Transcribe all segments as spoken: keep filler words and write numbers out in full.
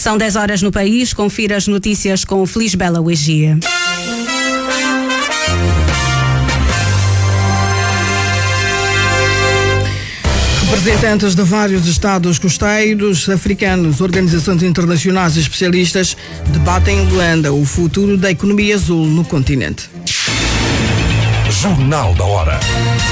São dez horas no país. Confira as notícias com Feliz Bela Uegia. Representantes de vários estados costeiros africanos, organizações internacionais e especialistas debatem em Luanda o futuro da economia azul no continente. Jornal da Hora.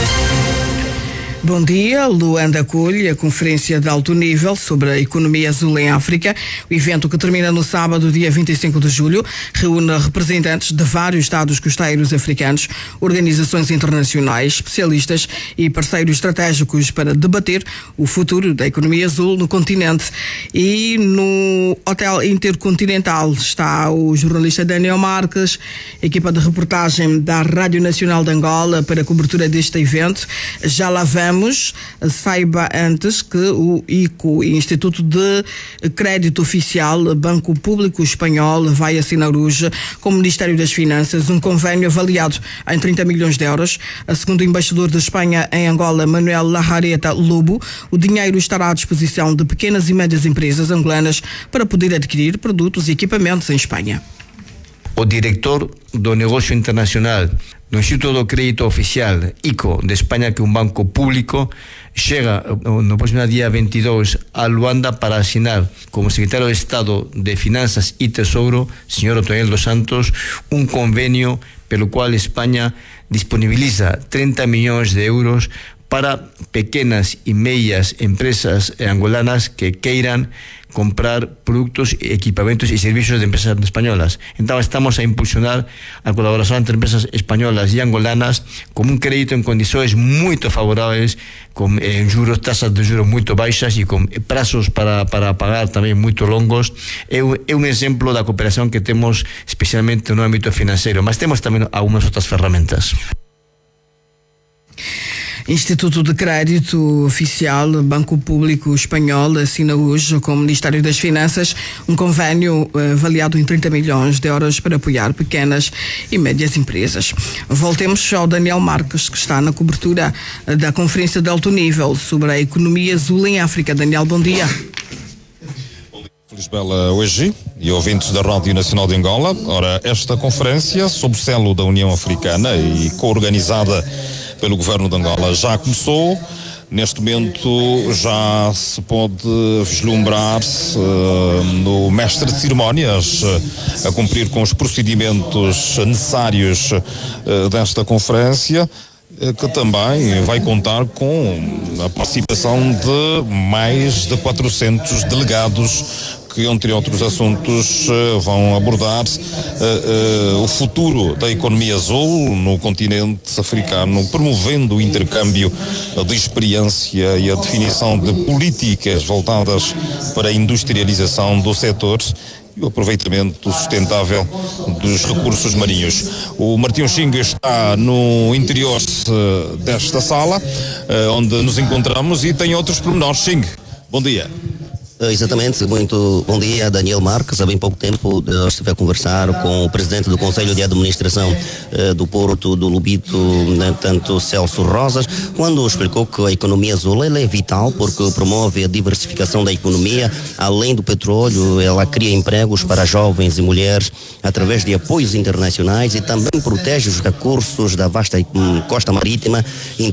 Bom dia, Luanda acolhe a conferência de alto nível sobre a economia azul em África. O evento, que termina no sábado, dia vinte e cinco de julho, reúne representantes de vários estados costeiros africanos, organizações internacionais, especialistas e parceiros estratégicos para debater o futuro da economia azul no continente. E no Hotel Intercontinental está o jornalista Daniel Marques, equipa de reportagem da Rádio Nacional de Angola para a cobertura deste evento. Já lá vamos. Saiba antes que o I C O, Instituto de Crédito Oficial, Banco Público Espanhol, vai assinar hoje com o Ministério das Finanças um convênio avaliado em trinta milhões de euros. Segundo o embaixador de Espanha em Angola, Manuel Larrareta Lobo, o dinheiro estará à disposição de pequenas e médias empresas angolanas para poder adquirir produtos e equipamentos em Espanha. O diretor do Negócio Internacional do Instituto do Crédito Oficial, I C O, de Espanha, que é um banco público, chega no próximo dia vinte e dois a Luanda para assinar, como secretário de Estado de Finanças e Tesouro, senhor Otoniel dos Santos, um convênio pelo qual Espanha disponibiliza trinta milhões de euros para pequenas e médias empresas angolanas que queiram comprar produtos, equipamentos e servicios de empresas españolas. Então estamos a impulsionar a colaboración entre empresas españolas e angolanas con un crédito en condições muito favoráveis, con eh, juros, tasas de juros muito baixas e con prazos para, para pagar tamén muito longos. É un, é un exemplo da cooperación que temos especialmente no ámbito financeiro, mas temos tamén algumas outras ferramentas. Instituto de Crédito Oficial, Banco Público Espanhol, assina hoje com o Ministério das Finanças um convênio avaliado em trinta milhões de euros para apoiar pequenas e médias empresas. Voltemos ao Daniel Marques, que está na cobertura da conferência de alto nível sobre a economia azul em África. Daniel, bom dia. Feliz Bela Uegia e ouvintes da Rádio Nacional de Angola. Ora, esta conferência, sob o selo da União Africana e co-organizada pelo Governo de Angola, já começou. Neste momento já se pode vislumbrar uh, no mestre de cerimónias uh, a cumprir com os procedimentos necessários uh, desta conferência, uh, que também vai contar com a participação de mais de quatrocentos delegados que, entre outros assuntos, vão abordar uh, uh, o futuro da economia azul no continente africano, promovendo o intercâmbio de experiência e a definição de políticas voltadas para a industrialização do setor e o aproveitamento sustentável dos recursos marinhos. O Martim Xinga está no interior uh, desta sala, uh, onde nos encontramos, e tem outros pormenores. Xinga, bom dia. Exatamente, muito bom dia, Daniel Marques. Há bem pouco tempo eu estive a conversar com o presidente do Conselho de Administração eh, do Porto do Lubito, né, tanto Celso Rosas, quando explicou que a economia azul ela é vital porque promove a diversificação da economia. Além do petróleo, ela cria empregos para jovens e mulheres através de apoios internacionais e também protege os recursos da vasta hum, costa marítima,